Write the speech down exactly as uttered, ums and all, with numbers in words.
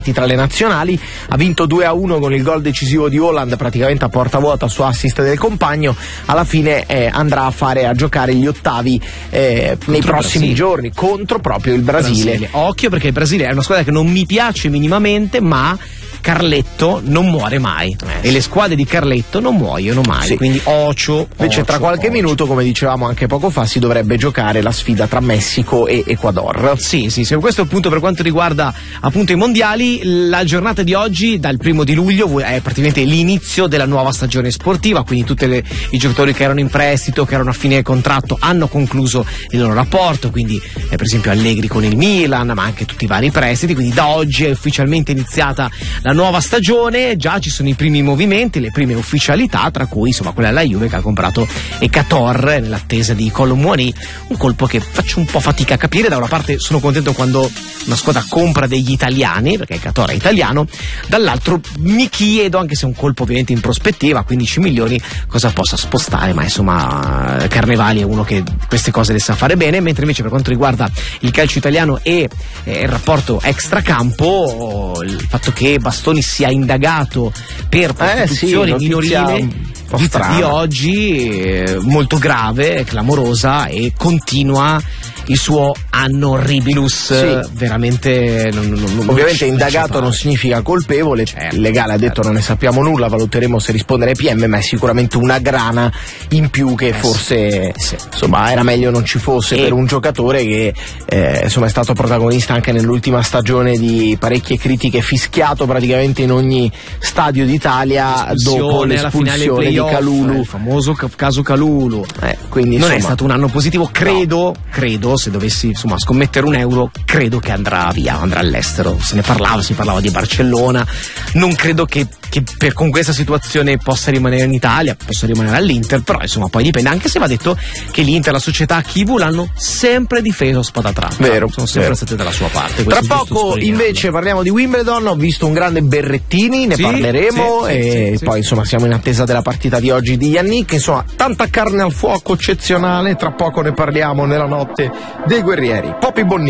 tra le nazionali, ha vinto due a uno con il gol decisivo di Haaland praticamente a porta vuota su assist del compagno. Alla fine eh, andrà a fare a giocare gli ottavi eh, nei prossimi giorni contro proprio il Brasile. Brasile. Occhio, perché il Brasile è una squadra che non mi piace minimamente, ma Carletto non muore mai eh, e le squadre di Carletto non muoiono mai, sì. Quindi ocio, invece ocio, tra qualche ocio. minuto, come dicevamo anche poco fa, si dovrebbe giocare la sfida tra Messico e Ecuador. Sì, sì, sì. Questo appunto per quanto riguarda appunto i mondiali. La giornata di oggi, dal primo di luglio, è praticamente l'inizio della nuova stagione sportiva, quindi tutti i giocatori che erano in prestito, che erano a fine contratto, hanno concluso il loro rapporto, quindi eh, per esempio Allegri con il Milan, ma anche tutti i vari prestiti, quindi da oggi è ufficialmente iniziata la nuova stagione. Già ci sono i primi movimenti, le prime ufficialità, tra cui insomma quella della Juve che ha comprato Ecator nell'attesa di Colomboani, un colpo che faccio un po' fatica a capire. Da una parte sono contento quando una squadra compra degli italiani, perché Ecator è italiano, dall'altro mi chiedo, anche se è un colpo ovviamente in prospettiva, quindici milioni, cosa possa spostare, ma insomma Carnevali è uno che queste cose le sa fare bene. Mentre invece per quanto riguarda il calcio italiano e eh, il rapporto extracampo, il fatto che Bastoni sia indagato per prostituzione eh sì, minorile di oggi, eh, molto grave, clamorosa, e continua il suo anno horribilus, sì. Veramente non, non, non ovviamente non indagato non significa colpevole, certo, il legale ha detto certo. Non ne sappiamo nulla, valuteremo se rispondere ai P M, ma è sicuramente una grana in più che eh forse sì. Insomma era meglio non ci fosse e... per un giocatore che eh, insomma è stato protagonista anche nell'ultima stagione di parecchie critiche, fischiato praticamente in ogni stadio d'Italia dopo l'espulsione di Kalulu, il famoso caso Kalulu, eh, quindi non insomma, è stato un anno positivo, credo, no. credo se dovessi insomma scommettere un euro, credo che andrà via, andrà all'estero. Se ne parlava, si parlava di Barcellona, non credo che, che per, con questa situazione possa rimanere in Italia, possa rimanere all'Inter, però insomma poi dipende, anche se va detto che l'Inter, la società, Kivu l'hanno sempre difeso spada tratta, vero, sono sempre vero. state dalla sua parte. Tra poco invece parliamo di Wimbledon, ho visto un grande Berrettini, ne sì, parleremo sì, e sì, sì, poi sì. insomma siamo in attesa della partita di oggi di Yannick, insomma tanta carne al fuoco eccezionale, tra poco ne parliamo nella notte dei guerrieri. Poppy Bonnini.